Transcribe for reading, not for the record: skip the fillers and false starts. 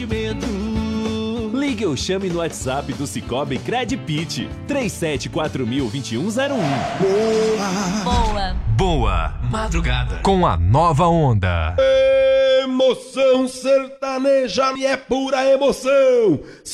Ligue ou chame no WhatsApp do Cicobi Credpit 37402101. Boa madrugada com a nova onda. Emoção sertaneja é pura emoção.